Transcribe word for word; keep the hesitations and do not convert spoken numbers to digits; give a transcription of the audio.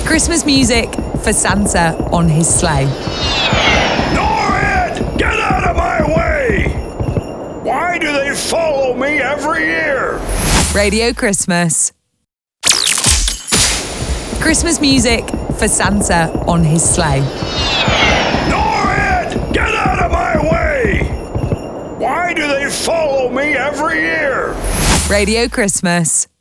Christmas music for Santa on his sleigh. Norrid! Get out of my way! Why do they follow me every year? Radio Christmas. Christmas music for Santa on his sleigh. Norrid! Get out of my way! Why do they follow me every year? Radio Christmas.